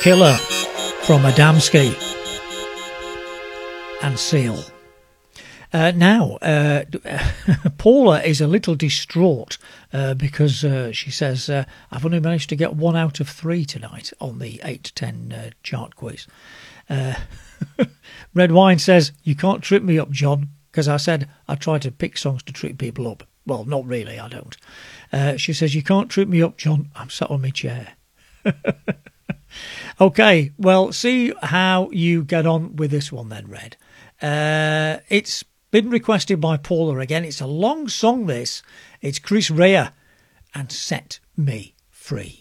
Killer from Adamski and Seal. Now, Paula is a little distraught because she says, I've only managed to get 1 out of 3 tonight on the 8 to 10 chart quiz. Red Wine says, you can't trip me up, John, because I said I try to pick songs to trip people up. Well, not really, I don't. She says, you can't trip me up, John. I'm sat on my chair. Okay, well, see how you get on with this one then, Red. It's been requested by Paula again. It's a long song, this. It's Chris Rea and Set Me Free.